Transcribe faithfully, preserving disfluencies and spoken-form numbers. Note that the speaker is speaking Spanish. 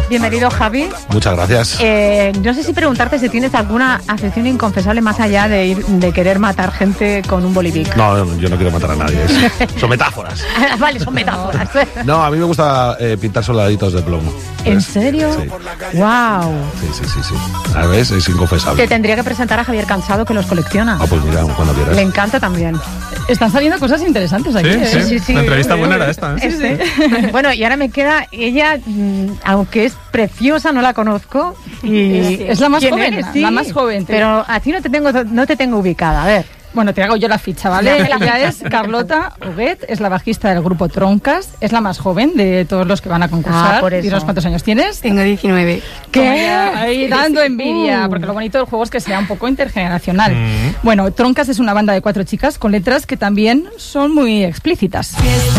Bienvenido, Javi. Muchas gracias. Eh, no sé si preguntarte si tienes alguna afición inconfesable más allá de ir, de querer matar gente con un bolivic. No, yo no quiero matar a nadie. Es, son metáforas. Vale, son metáforas. No, a mí me gusta eh, pintar soldaditos de plomo. ¿En serio? Sí. Wow. Sí, sí, sí, sí. A ver, es inconfesable. Te tendría que presentar a Javier Cansado, que los colecciona. Ah, pues mira, cuando quieras. Le encanta también. Están saliendo cosas interesantes aquí. Sí, ¿eh? sí, Sí, sí, La entrevista sí, buena sí. era esta, ¿eh? Sí, sí. Bueno, y ahora me queda ella, mm, aunque es preciosa, no la conozco. Y Es la más ¿quién joven, eres? la- Sí, la más joven. Pero a ti no te tengo, no te tengo ubicada. A ver. Bueno, te hago yo la ficha, ¿vale? Dame la Ella ficha. es Carlota Huguet, es la bajista del grupo Troncas, es la más joven de todos los que van a concursar. Ah, por eso. Dinos cuántos años tienes. Tengo diecinueve. ¿Qué? Ahí dando envidia, Uh. porque lo bonito del juego es que sea un poco intergeneracional. Mm. Bueno, Troncas es una banda de cuatro chicas con letras que también son muy explícitas.